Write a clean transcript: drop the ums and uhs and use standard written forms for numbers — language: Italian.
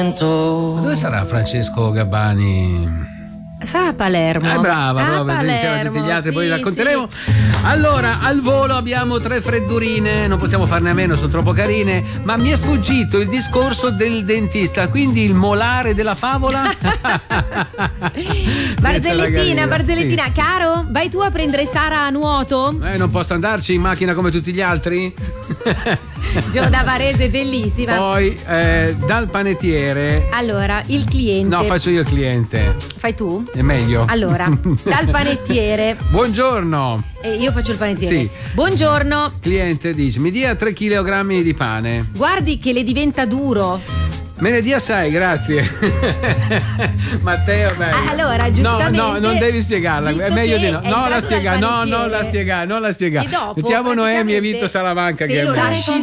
conto. Ma dove sarà Francesco Gabbani? Sarà a Palermo. Brava, proprio insieme a tutti gli altri, sì, poi vi racconteremo. sì. Allora, al volo abbiamo 3 freddurine, non possiamo farne a meno, sono troppo carine, ma mi è sfuggito il discorso del dentista, quindi il molare della favola. Barzellettina, sì. Caro, vai tu a prendere Sara a nuoto? Non posso andarci in macchina come tutti gli altri? Gio da Varese, bellissima. Poi dal panettiere. Allora, il cliente. No, faccio io il cliente. Fai tu? È meglio. Allora, dal panettiere. Buongiorno. Io faccio il panettiere. Sì. Buongiorno. Cliente dice: mi dia 3 kg di pane. Guardi che le diventa duro. Me ne dia 6, grazie. Matteo, beh. Allora, giustamente. No, non devi spiegarla. È meglio di no. Non la spiega. No, non la spiega. Non la spiega. Mettiamo Noemi e Vito Salamanca che è